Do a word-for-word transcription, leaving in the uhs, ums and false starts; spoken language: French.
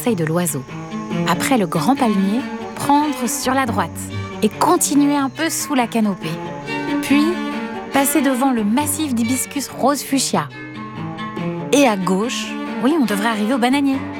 conseil de l'oiseau. Après le grand palmier, prendre sur la droite et continuer un peu sous la canopée. Puis, passer devant le massif d'hibiscus rose fuchsia. Et à gauche, oui, on devrait arriver au bananier.